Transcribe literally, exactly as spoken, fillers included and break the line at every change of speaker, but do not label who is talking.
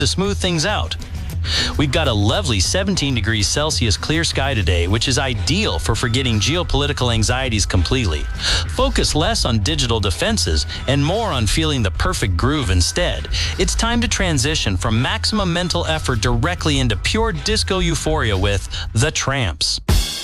to smooth things out. We've got a lovely seventeen degrees Celsius clear sky today, which is ideal for forgetting geopolitical anxieties completely. Focus less on digital defenses and more on feeling the perfect groove instead. It's time to transition from maximum mental effort directly into pure disco euphoria with The Tramps.